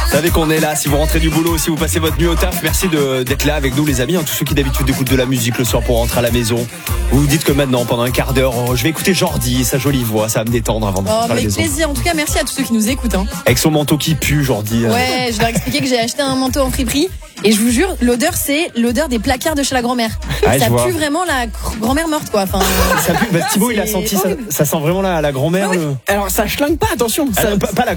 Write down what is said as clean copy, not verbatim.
Vous savez qu'on est là, si vous rentrez du boulot, si vous passez votre nuit au taf, merci d'être là avec nous les amis, tous ceux qui d'habitude écoutent de la musique le soir pour rentrer à la maison. Vous vous dites que maintenant, pendant un quart d'heure, je vais écouter Jordi et sa jolie voix, ça va me détendre avant de rentrer à la Avec maison. plaisir, en tout cas merci à tous ceux qui nous écoutent. Avec son manteau qui pue, Jordi. Ouais, je leur ai expliqué que j'ai acheté un manteau en friperie. Et je vous jure, l'odeur, c'est l'odeur des placards de chez la grand-mère. Ah, ça je vois. pue vraiment la grand-mère morte, quoi. Enfin, Ça pue, Thibaut il a c'est senti, horrible. ça sent vraiment la grand-mère. Alors ça schlingue pas, attention. Pas la